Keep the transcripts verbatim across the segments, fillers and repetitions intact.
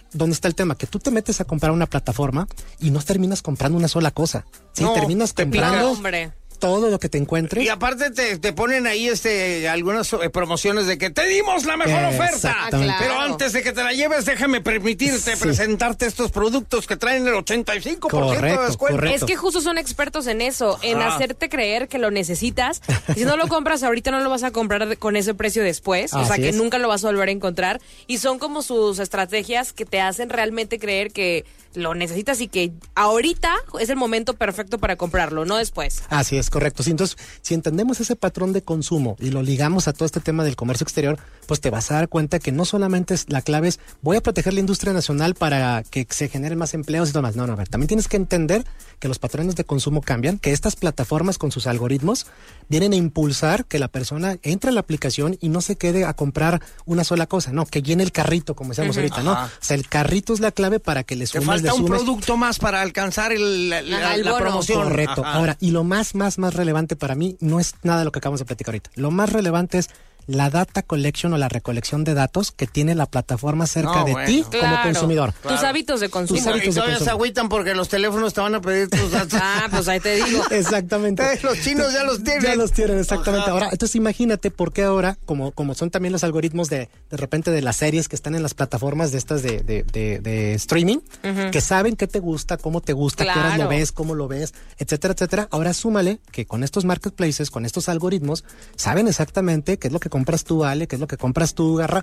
¿dónde está el tema? Que tú te metes a comprar una plataforma y no terminas comprando una sola cosa. Sí, no, terminas comprando hombre. todo lo que te encuentres. Y aparte te, te ponen ahí este algunas eh, promociones de que te dimos la mejor oferta. Ah, claro. Pero antes de que te la lleves, déjame permitirte sí. presentarte estos productos que traen el ochenta y cinco por ciento correcto, de descuento. Correcto. Es que justo son expertos en eso, en ah. hacerte creer que lo necesitas. Y si no lo compras ahorita, no lo vas a comprar con ese precio después. Así o sea, que es. nunca lo vas a volver a encontrar. Y son como sus estrategias que te hacen realmente creer que lo necesitas y que ahorita es el momento perfecto para comprarlo, no después. Así es, correcto. Sí, entonces, si entendemos ese patrón de consumo y lo ligamos a todo este tema del comercio exterior, pues te vas a dar cuenta que no solamente es, la clave es voy a proteger la industria nacional para que se generen más empleos y todo más. No, no, a ver, también tienes que entender que los patrones de consumo cambian, que estas plataformas con sus algoritmos vienen a impulsar que la persona entre a la aplicación y no se quede a comprar una sola cosa, no, que llene el carrito, como decíamos uh-huh. ahorita, ¿no? Ajá. O sea, el carrito es la clave para que le sumes, Te falta le un sumes. producto más para alcanzar el, la, la, el la promoción. Correcto. Ajá. Ahora, y lo más, más, más relevante para mí no es nada de lo que acabamos de platicar ahorita. Lo más relevante es la data collection o la recolección de datos que tiene la plataforma cerca no, de bueno. ti Claro, como consumidor. Tus claro. hábitos de consumo. Tus hábitos y todavía de consumo. se agüitan porque los teléfonos te van a pedir tus datos. Ah, pues ahí te digo. Exactamente. Los chinos ya los tienen. Ya los tienen, exactamente. Ajá. Ahora, entonces imagínate por qué ahora, como, como son también los algoritmos de, de repente de las series que están en las plataformas de estas de, de, de, de streaming, uh-huh. que saben qué te gusta, cómo te gusta, claro. qué horas lo ves, cómo lo ves, etcétera, etcétera. Ahora súmale que con estos marketplaces, con estos algoritmos, saben exactamente qué es lo que compras tú, Ale, qué es lo que compras tú, Garra,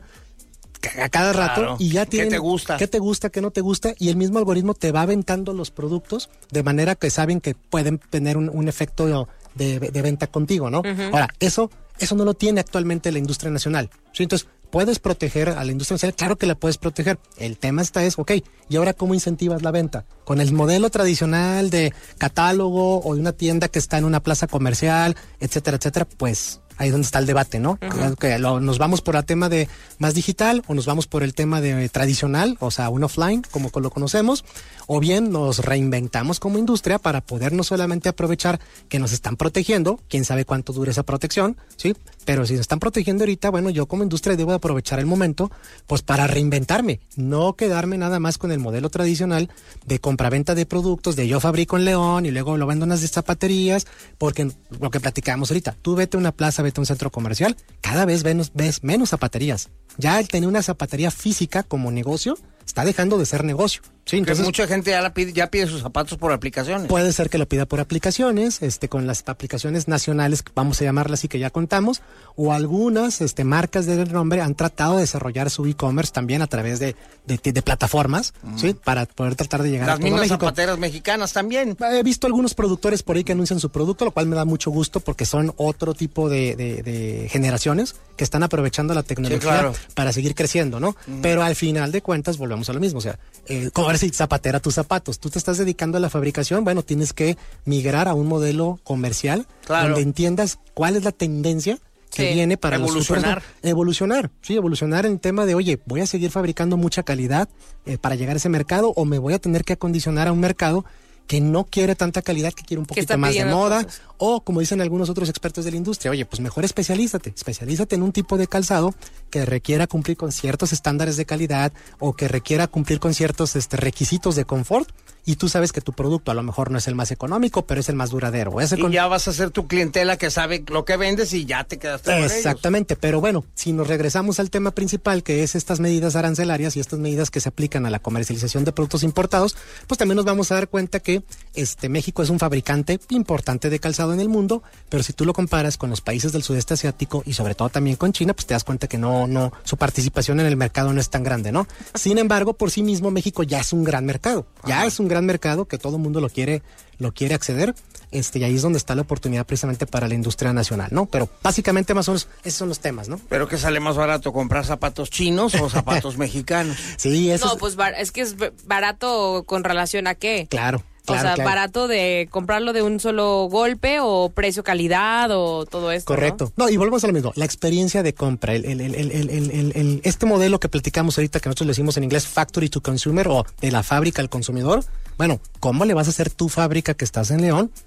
a cada rato, claro. y ya tienen ¿Qué te gusta? ¿Qué te gusta, qué no te gusta? Y el mismo algoritmo te va aventando los productos de manera que saben que pueden tener un, un efecto de, de venta contigo, ¿no? Uh-huh. Ahora, eso, eso no lo tiene actualmente la industria nacional. ¿Sí? Entonces, ¿puedes proteger a la industria nacional? Claro que la puedes proteger. El tema está es, ok, ¿y ahora cómo incentivas la venta? Con el modelo tradicional de catálogo o de una tienda que está en una plaza comercial, etcétera, etcétera, pues ahí es donde está el debate, ¿no? Uh-huh. Que lo, nos vamos por el tema de más digital o nos vamos por el tema de tradicional, o sea, un offline, como lo conocemos, o bien nos reinventamos como industria para poder no solamente aprovechar que nos están protegiendo, quién sabe cuánto dure esa protección, ¿sí? Pero si nos están protegiendo ahorita, bueno, yo como industria debo aprovechar el momento, pues para reinventarme, no quedarme nada más con el modelo tradicional de compraventa de productos, de yo fabrico en León y luego lo vendo en las zapaterías, porque lo que platicábamos ahorita, tú vete a una plaza, vete a un centro comercial, cada vez ves, ves menos zapaterías. Ya el tener una zapatería física como negocio está dejando de ser negocio. Sí, entonces mucha gente ya, la pide, ya pide sus zapatos por aplicaciones. Puede ser que lo pida por aplicaciones, este, con las aplicaciones nacionales, vamos a llamarlas así, que ya contamos, o algunas este, marcas de renombre han tratado de desarrollar su e-commerce también a través de, de, de, de plataformas, mm. ¿sí? Para poder tratar de llegar las a todo mismas México. Zapateras mexicanas también. He visto algunos productores por ahí que anuncian su producto, lo cual me da mucho gusto porque son otro tipo de, de, de generaciones que están aprovechando la tecnología sí, claro. para seguir creciendo, ¿no? Mm. Pero al final de cuentas volvemos a lo mismo, o sea, eh, como ahora sí, zapatera tus zapatos, tú te estás dedicando a la fabricación, bueno, tienes que migrar a un modelo comercial claro. donde entiendas cuál es la tendencia que sí. viene para evolucionar. Los futuros, evolucionar, sí, evolucionar en el tema de, oye, voy a seguir fabricando mucha calidad eh, para llegar a ese mercado o me voy a tener que acondicionar a un mercado que no quiere tanta calidad, que quiere un poquito más de moda, cosas. O como dicen algunos otros expertos de la industria, oye, pues mejor especialízate, especialízate en un tipo de calzado que requiera cumplir con ciertos estándares de calidad o que requiera cumplir con ciertos este, requisitos de confort, y tú sabes que tu producto a lo mejor no es el más económico, pero es el más duradero. Ese y con... ya vas a ser tu clientela que sabe lo que vendes y ya te quedaste con ellos. Exactamente, pero bueno, si nos regresamos al tema principal, que es estas medidas arancelarias y estas medidas que se aplican a la comercialización de productos importados, pues también nos vamos a dar cuenta que este México es un fabricante importante de calzado en el mundo, pero si tú lo comparas con los países del sudeste asiático y sobre todo también con China, pues te das cuenta que no, no, su participación en el mercado no es tan grande, ¿no? Sin embargo, por sí mismo México ya es un gran mercado, ya Ajá. es un gran mercado que todo el mundo lo quiere, lo quiere acceder, este, y ahí es donde está la oportunidad precisamente para la industria nacional, ¿no? Pero básicamente más o menos esos son los temas, ¿no? ¿Pero qué sale más barato, comprar zapatos chinos o zapatos mexicanos? Sí, eso No, es... pues bar- es que es barato con relación a qué. Claro. Claro, o sea, claro. barato de comprarlo de un solo golpe o precio calidad o todo esto. Correcto. No, no y volvemos a lo mismo. La experiencia de compra, el, el, el, el, el, el, el, este modelo que platicamos ahorita, que nosotros le decimos en inglés factory to consumer o de la fábrica al consumidor. Bueno, ¿cómo le vas a hacer tu fábrica que estás en León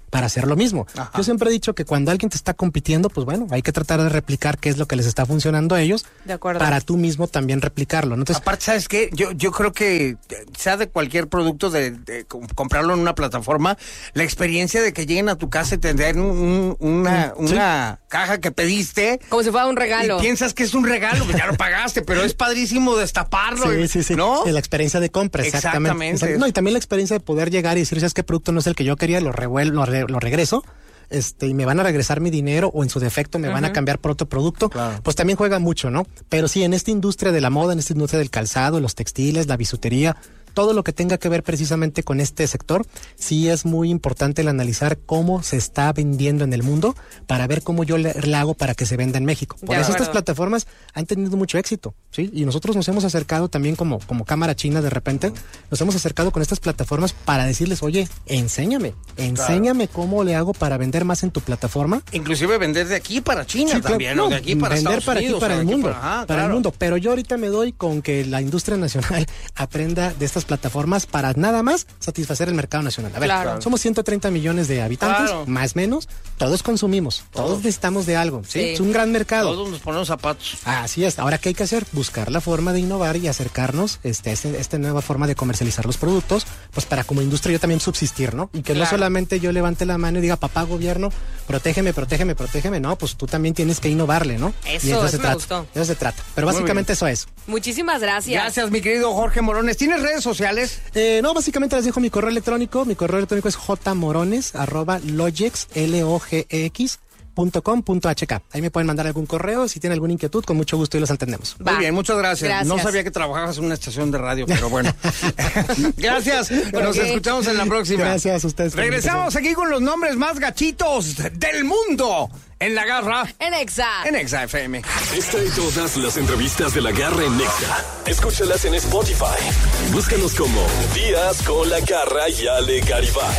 para hacer lo mismo. Ajá. Yo siempre he dicho que cuando alguien te está compitiendo, pues bueno, hay que tratar de replicar qué es lo que les está funcionando a ellos, de acuerdo, para tú mismo también replicarlo, ¿no? Entonces, aparte, ¿sabes qué? Yo, yo creo que sea de cualquier producto, de, de comprarlo en una plataforma, la experiencia de que lleguen a tu casa y te den un, una, ¿sí? una caja que pediste. Como si fuera un regalo. Y piensas que es un regalo, pues ya lo pagaste, pero es padrísimo destaparlo. Sí, sí, sí. ¿No? La experiencia de compra, exactamente. exactamente. Exact- no, y también la experiencia de poder llegar y decir, ¿sabes qué producto no es el que yo quería? Lo revuelvo, lo, re- lo regreso. Este, y me van a regresar mi dinero o en su defecto me uh-huh. van a cambiar por otro producto, claro. Pues también juega mucho, ¿no? Pero sí, en esta industria de la moda, en esta industria del calzado, los textiles, la bisutería, todo lo que tenga que ver precisamente con este sector, sí es muy importante el analizar cómo se está vendiendo en el mundo para ver cómo yo le, le hago para que se venda en México. Por de eso acuerdo. Estas plataformas han tenido mucho éxito, ¿sí? Y nosotros nos hemos acercado también como, como cámara china de repente, nos hemos acercado con estas plataformas para decirles, oye, enséñame, enséñame claro. cómo le hago para vender más en tu plataforma. Inclusive vender de aquí para China sí, también, no, ¿no? De aquí para vender Estados para Unidos, aquí, para el mundo, para, ajá, para claro. el mundo. Pero yo ahorita me doy con que la industria nacional aprenda de estas plataformas para nada más satisfacer el mercado nacional. A ver, claro. somos ciento treinta millones de habitantes, claro. más o menos, todos consumimos, todos, todos necesitamos de algo, ¿sí? Sí. Es un gran mercado. Todos nos ponemos zapatos. Así es. Ahora, ¿qué hay que hacer? Buscar la forma de innovar y acercarnos este, a este, esta nueva forma de comercializar los productos, pues para como industria yo también subsistir, ¿no? Y que claro. no solamente yo levante la mano y diga, papá gobierno, protégeme, protégeme, protégeme, no, pues tú también tienes que innovarle, ¿no? Eso, y eso, eso se me trata. gustó. Eso se trata. Pero básicamente eso es. Muchísimas gracias. Gracias, mi querido Jorge Morones. ¿Tienes redes sociales? Eh, no, básicamente les dejo mi correo electrónico. Mi correo electrónico es jmorones arroba logex, L O G E X, punto com punto h k. Ahí me pueden mandar algún correo. Si tienen alguna inquietud, con mucho gusto y los atendemos. Va. Muy bien, muchas gracias. gracias. No sabía que trabajabas en una estación de radio, pero bueno. Gracias. Okay. Nos escuchamos en la próxima. Gracias a ustedes. Regresamos aquí con los nombres más gachitos del mundo. En La Garra. En Exa. En Exa F M. Esta y todas las entrevistas de La Garra en Exa. Escúchalas en Spotify. Búscanos como Días con La Garra y Ale Garibay.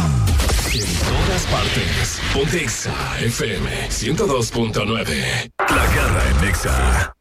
En todas partes. Ponte Exa F M ciento dos punto nueve. La Garra en Exa.